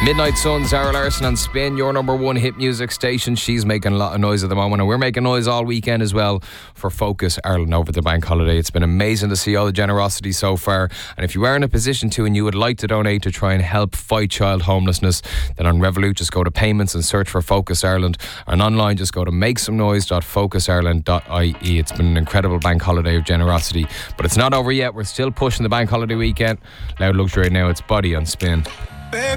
Midnight Sun, Zara Larson on Spin, your number one hit music station. She's making a lot of noise at the moment, and we're making noise all weekend as well for Focus Ireland over the bank holiday. It's been amazing to see all the generosity so far, and if you are in a position to and you would like to donate to try and help fight child homelessness, then on Revolut just go to payments and search for Focus Ireland, and online just go to makesomenoise.focusireland.ie. It's been an incredible bank holiday of generosity, but it's not over yet. We're still pushing the bank holiday weekend. Loud Luxury now, it's Body on Spin.